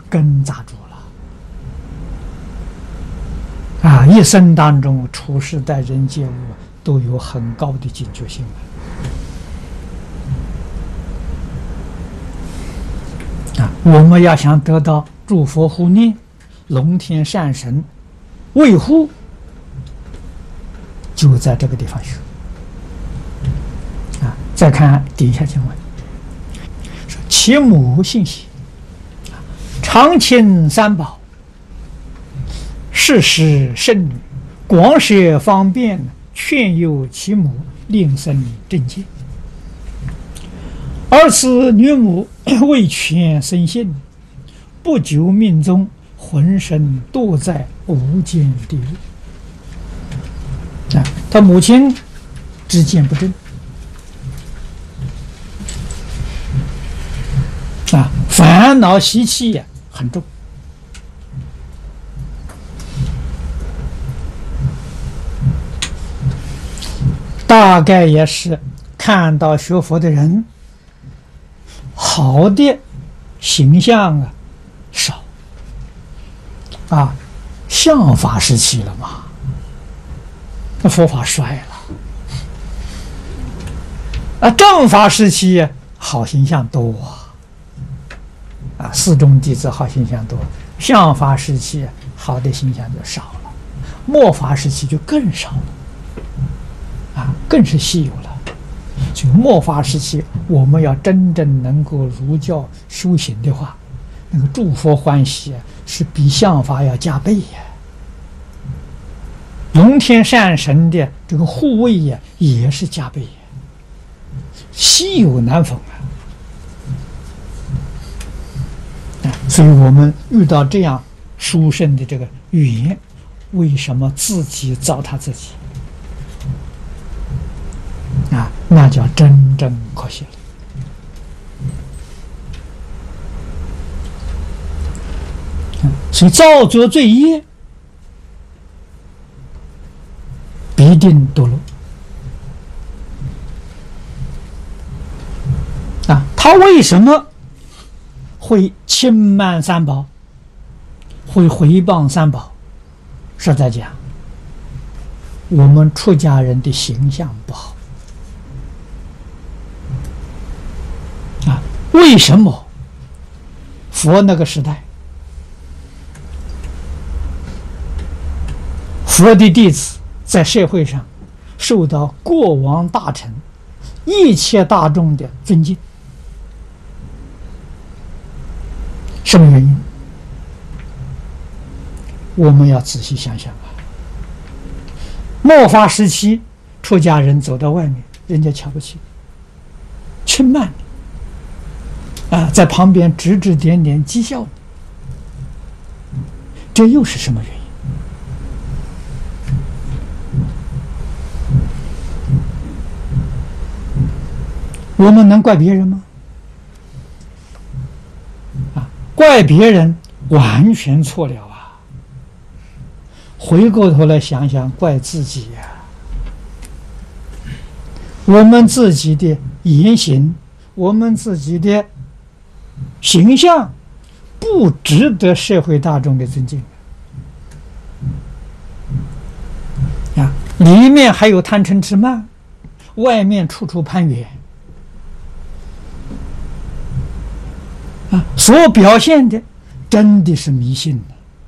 根扎住了啊！一生当中处事待人接物都有很高的警觉性啊！我们要想得到诸佛护念、龙天善神维护，就在这个地方学啊！再看底下经文，说其母信喜，常亲三宝，事时甚女，广设方便，劝诱其母，令生正见。而此女母为权生信，不久命终，浑身堕在无间地狱。啊，他母亲知见不正，啊，烦恼习气呀很重。大概也是看到学佛的人好的形象啊少啊，相法时期了嘛，那佛法衰了啊，正法时期好形象多啊，四众弟子好形象多，相法时期好的形象就少了，末法时期就更少了。啊，更是稀有了。就末法时期，我们要真正能够儒教修行的话，那个诸佛欢喜是比相法要加倍呀。龙天善神的这个护卫呀，也是加倍呀，稀有难逢啊！所以我们遇到这样殊胜的这个语言，为什么自己糟蹋自己？啊，那叫真正可惜了。所以造作罪业，必定堕落。啊，他为什么会轻慢三宝，会毁谤三宝？是在讲我们出家人的形象不好。为什么佛那个时代，佛的弟子在社会上受到国王大臣一切大众的尊敬？什么原因？我们要仔细想想啊。末法时期，出家人走到外面，人家瞧不起，轻慢你啊，在旁边指指点点讥笑你，这又是什么原因？我们能怪别人吗？啊，怪别人完全错了啊！回过头来想想，怪自己呀。我们自己的言行，我们自己的形象不值得社会大众的尊敬啊！里面还有贪嗔痴慢，外面处处攀缘啊！所表现的真的是迷信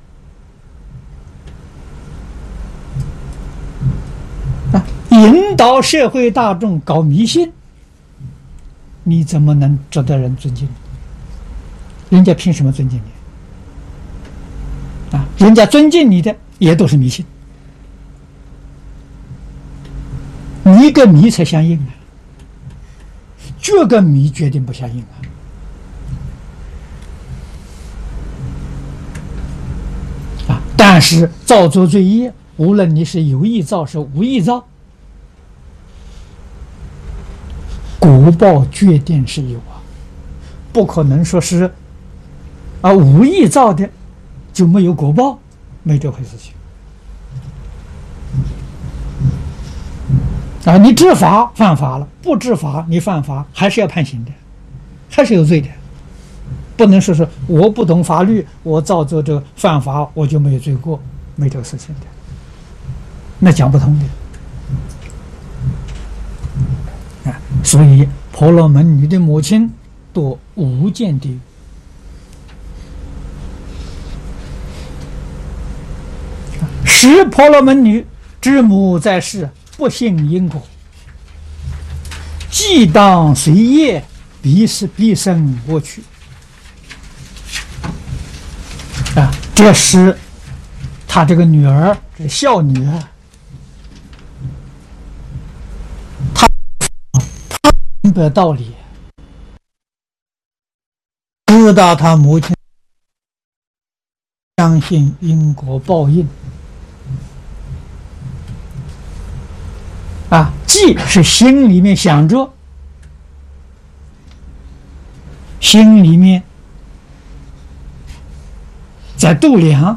啊！引导社会大众搞迷信，你怎么能值得人尊敬？人家凭什么尊敬你？啊，人家尊敬你的也都是迷信，你跟迷才相应啊，这跟迷决定不相应啊！啊，但是造作罪业，无论你是有意造是无意造，果报决定是有啊，不可能说是无意造的就没有果报，没这回事情啊！你知法犯法了，不知法你犯法还是要判刑的，还是有罪的不能说我不懂法律，我照着这个犯法，我就没有罪过，没这个事情的，那讲不通的。啊，所以婆罗门女的母亲堕无间地狱。十婆罗门女之母在世，不信因果，既当随业，必生恶趣。啊，这是他这个女儿，这孝女儿，她明白道理，知道他母亲相信因果报应。啊，既是心里面想着，心里面在度量，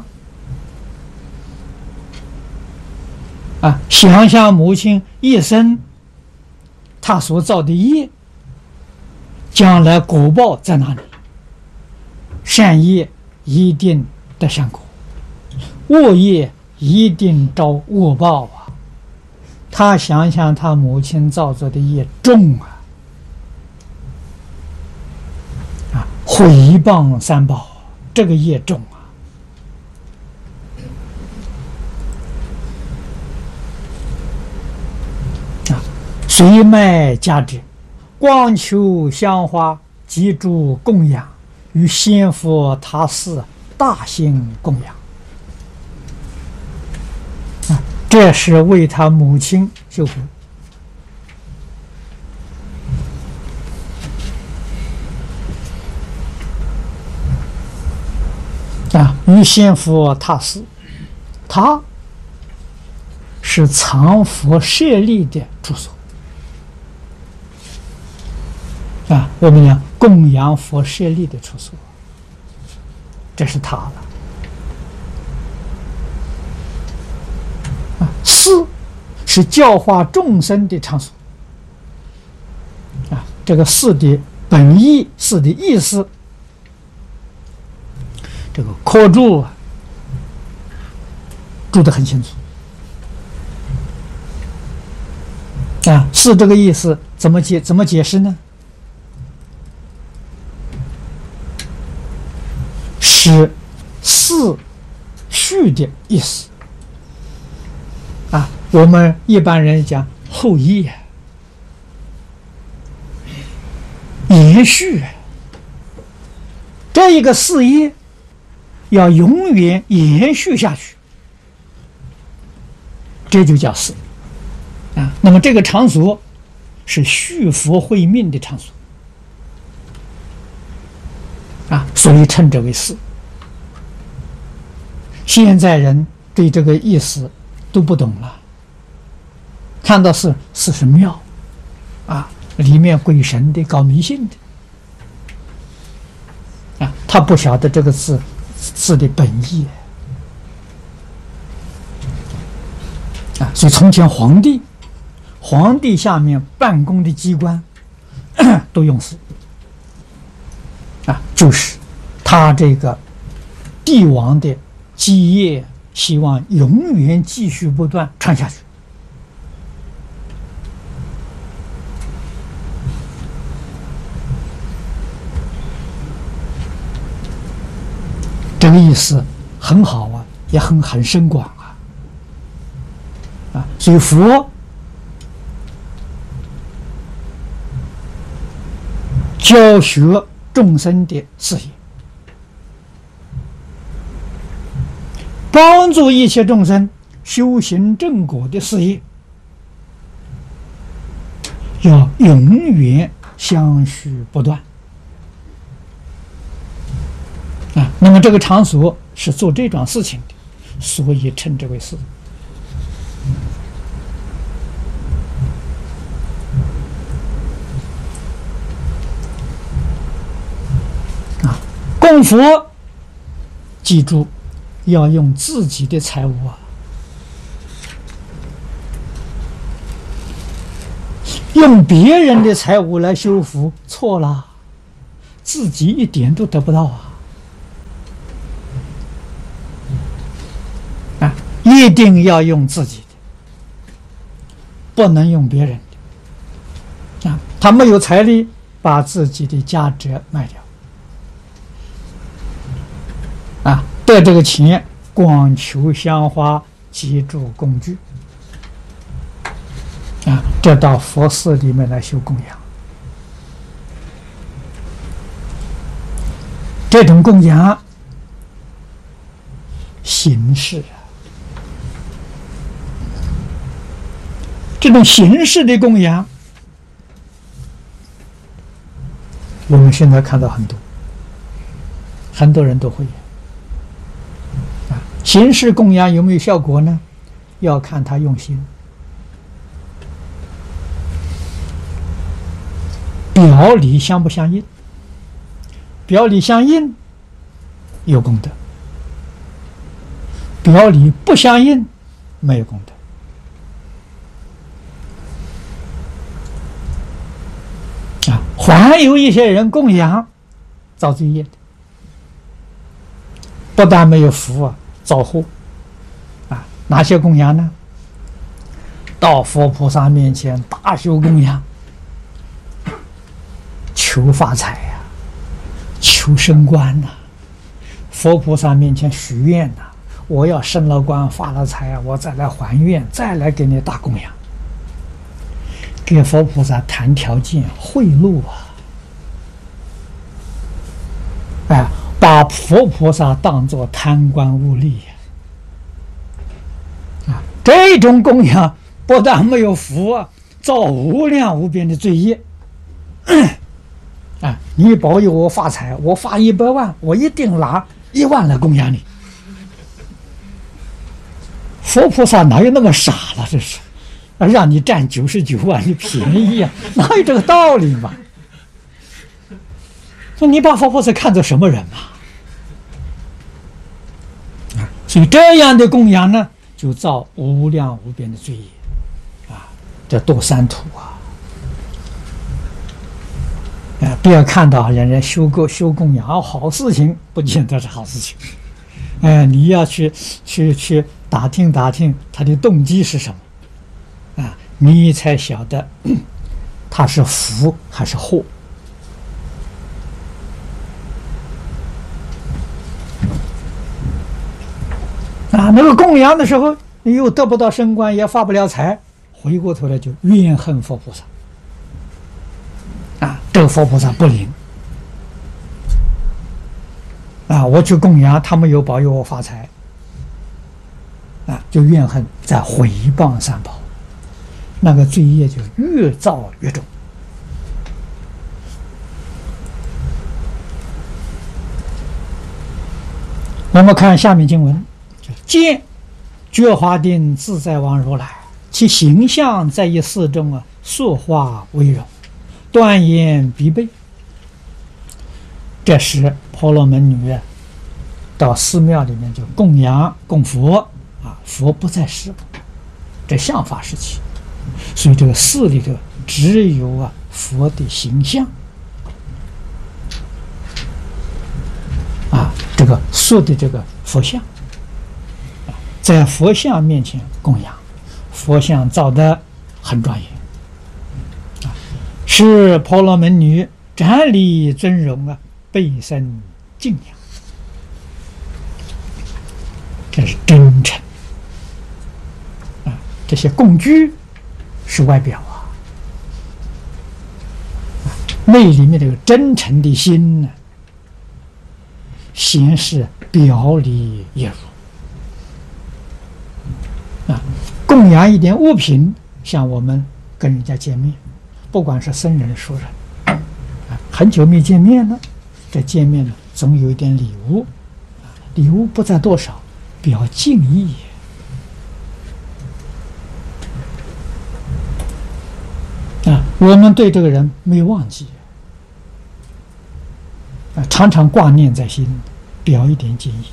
啊，想想母亲一生他所造的业，将来果报在哪里？善业一定得善果，恶业一定招恶报啊！他想想他母亲造作的业重啊，毁谤三宝，这个业重啊！随卖价值，光求香花及诸供养，与先佛他寺大兴供养。这是为他母亲修福啊！于先佛他寺，他是藏佛舍利的住所啊！我们讲供养佛舍利的处所，这是他了。寺是教化众生的场所啊，这个寺的本意，寺的意思，这个科注注得很清楚啊。寺这个意思怎么解释呢？是四序的意思。啊，我们一般人讲后裔延续，这一个事业要永远延续下去，这就叫寺啊。那么这个场所是续佛慧命的场所啊，所以称之为寺。现在人对这个意思都不懂了，看到寺是庙啊，里面鬼神的，搞迷信的啊，他不晓得这个字的本意啊。所以从前皇帝下面办公的机关都用寺啊，就是他这个帝王的基业希望永远继续不断传下去。这个意思很好啊，也很深广啊，所以佛教学众生的事业，帮助一切众生修行正果的事业，要永远相续不断啊。那么这个场所是做这种事情的，所以称之为寺啊。供佛，记住要用自己的财物啊，用别人的财物来修福错了，自自己一点都得不到一定要用自己的，不能用别人的他没有财力，把自己的价值卖掉得这个钱光求香花记住工具这到佛寺里面来修供养，这种供养形式这种形式的供养，我们现在看到很多人都会形式供养有没有效果呢？要看他用心。表里相不相应？表里相应有功德，表里不相应没有功德。还有一些人供养造罪业的，不但没有福造祸哪些供养呢？到佛菩萨面前大修供养，求发财求升官佛菩萨面前许愿我要升了官发了财我再来还愿，再来给你大供养，给佛菩萨谈条件贿赂把佛菩萨当作贪官污吏这种供养不但没有福造无量无边的罪业你保佑我发财，我发100万，我一定拿1万来供养你。佛菩萨哪有那么傻了？这是让你占99万，你便宜哪有这个道理嘛？说你把佛菩萨看作什么人嘛？所以这样的供养呢，就造无量无边的罪业这堕三途不要看到人家修供养好事情，不见得是好事情你要去打听打听他的动机是什么你才晓得他是福还是祸那个供养的时候你又得不到升官，也发不了财，回过头来就怨恨佛菩萨这个佛菩萨不灵我去供养他没有保佑我发财就怨恨，在毁谤三宝，那个罪业就越造越重我们看下面经文，见觉华定自在王如来，其形象在一寺中塑化为容，断言必备。这时婆罗门女到寺庙里面就供养供佛佛不在世，这相法时期，所以这个寺里头只有佛的形象这个塑的这个佛像在佛像面前供养，佛像造得很庄严是婆罗门女瞻礼尊荣倍生敬仰，这是真诚这些供具是外表内里面这个真诚的心呢，显示表里也如供养一点物品，像我们跟人家见面，不管是僧人俗人很久没见面了，这见面呢总有一点礼物礼物不在多少，表敬意我们对这个人没有忘记常常挂念在心，表一点敬意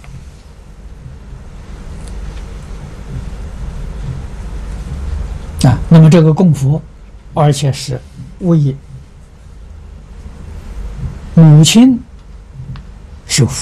那么这个供佛，而且是为母亲修福。